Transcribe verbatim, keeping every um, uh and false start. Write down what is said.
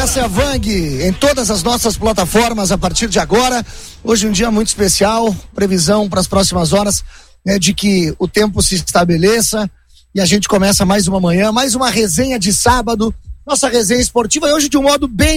essa é a Vang, em todas as nossas plataformas a partir de agora. Hoje um dia muito especial, previsão para as próximas horas, né, de que o tempo se estabeleça e a gente começa mais uma manhã, mais uma resenha de sábado, nossa resenha esportiva, e hoje de um modo bem